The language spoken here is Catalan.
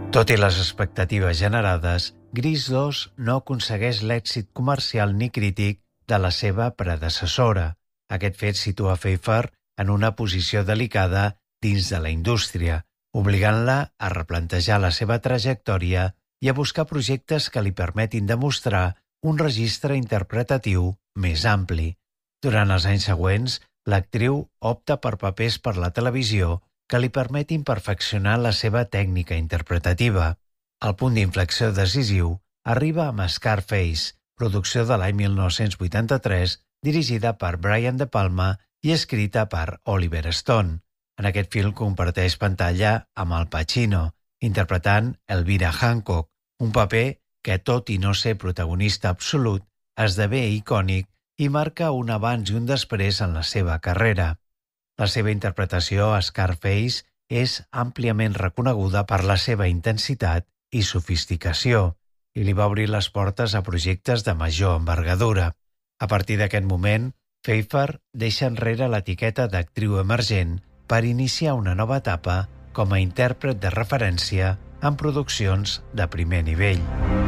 Tot i les expectatives generades, Grease 2 no aconsegueix l'èxit comercial ni crític de la seva predecessora. Aquest fet situa Pfeiffer en una posició delicada dins de la indústria, obligant-la a replantejar la seva trajectòria i a buscar projectes que li permetin demostrar un registre interpretatiu més ampli. Durant els anys següents, l'actriu opta per papers per la televisió que li permetin perfeccionar la seva tècnica interpretativa. El punt d'inflexió decisiu arriba amb Scarface, producció de l'any 1983, dirigida per Brian De Palma i escrita per Oliver Stone. En aquest film comparteix pantalla amb Al Pacino, interpretant Elvira Hancock, un paper que, tot i no ser protagonista absolut, esdevé icònic i marca un abans i un després en la seva carrera. La seva interpretació a Scarface és àmpliament reconeguda per la seva intensitat i sofisticació i li va obrir les portes a projectes de major envergadura. A partir d'aquest moment, Pfeiffer deixa enrere l'etiqueta d'actriu emergent per iniciar una nova etapa com a intèrpret de referència en produccions de primer nivell.